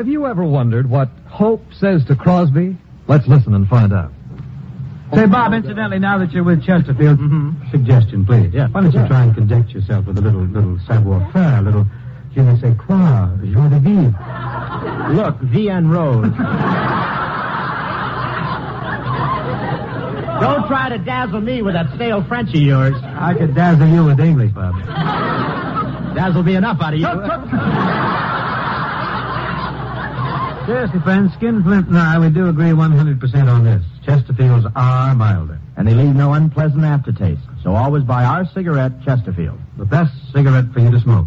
have you ever wondered what Hope says to Crosby? Let's listen and find out. Say, Bob, incidentally, now that you're with Chesterfield, suggestion, please. Yeah. Why don't you try and conduct yourself with a little savoir-faire, a little je ne sais quoi, joie de vivre. Look, Vienne Rose. Don't try to dazzle me with that stale French of yours. I could dazzle you with English, Bob. Dazzle be enough out of you. Seriously, friends, Skinflint and I, we do agree 100% on this. Chesterfields are milder. And they leave no unpleasant aftertaste. So always buy our cigarette, Chesterfield. The best cigarette for you to smoke.